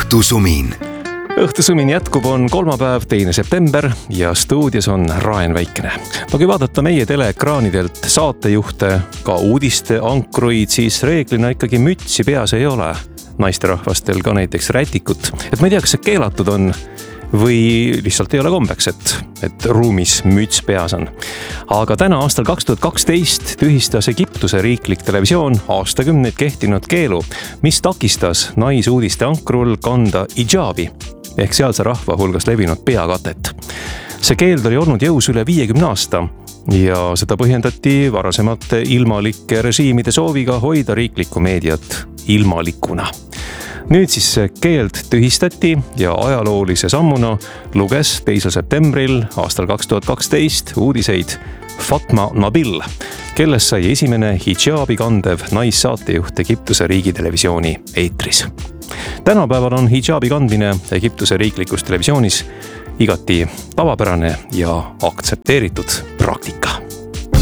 Õhtusumin. Õhtusumin jätkub, on kolmapäev, 2. september ja stuudios on Raen Väikene. No kui vaadata meie teleekraanidelt saatejuhte, ka uudiste ankruid, siis reeglina ikkagi mütsi peas ei ole. Naisterahvastel ka näiteks rätikut. Et ma ei tea, kas see keelatud on või lihtsalt ei ole kombeks, et ruumis müts peas on. Aga täna aastal 2012 tühistas Egiptuse riiklik televisioon aastakümneid kehtinud keelu, mis takistas naisuudiste ankrul kanda hidžaabi ehk sealse rahva hulgas levinud peakatet. See keeld oli olnud jõus üle 50 aasta ja seda põhjendati varasemate ilmalike režiimide sooviga hoida riiklikku meediat ilmalikuna. Nüüd siis see keeld tühistati ja ajaloolise sammuna luges 2. septembril aastal 2012 uudiseid Fatma Nabil, kellest sai esimene hidžaabi kandev naissaatejuht Egiptuse riigitelevisiooni eetris. Tänapäeval on hidžaabi kandmine Egiptuse riiklikus televisioonis igati tavapärane ja aktsepteeritud praktika.